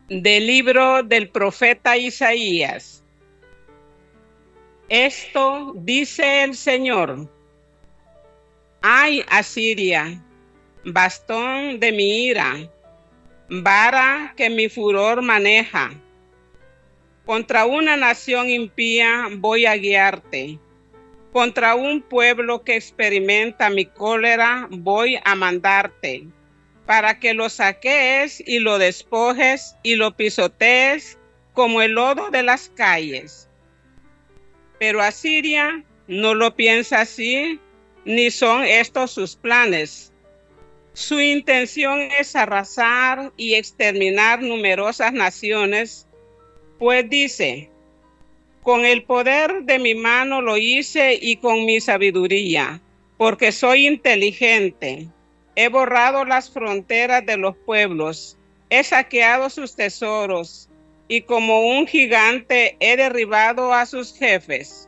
Del libro del profeta Isaías. Esto dice el Señor: ¡Ay, Asiria, bastón de mi ira, vara que mi furor maneja! Contra una nación impía voy a guiarte, contra un pueblo que experimenta mi cólera voy a mandarte, para que lo saquees y lo despojes y lo pisotees como el lodo de las calles. Pero Asiria no lo piensa así, ni son estos sus planes. Su intención es arrasar y exterminar numerosas naciones, pues dice: con el poder de mi mano lo hice y con mi sabiduría, porque soy inteligente. He borrado las fronteras de los pueblos, he saqueado sus tesoros, y como un gigante he derribado a sus jefes.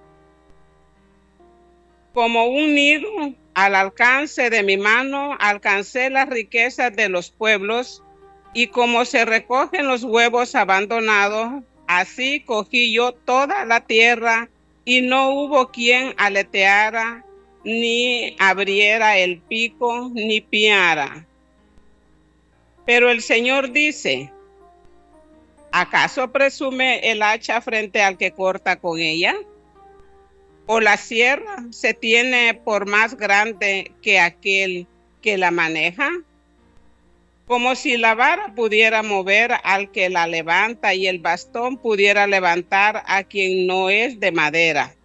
Como un nido al alcance de mi mano, alcancé las riquezas de los pueblos, y como se recogen los huevos abandonados, así cogí yo toda la tierra, y no hubo quien aleteara, ni abriera el pico, ni piara. Pero el Señor dice: ¿acaso presume el hacha frente al que corta con ella? ¿O la sierra se tiene por más grande que aquel que la maneja? Como si la vara pudiera mover al que la levanta y el bastón pudiera levantar a quien no es de madera.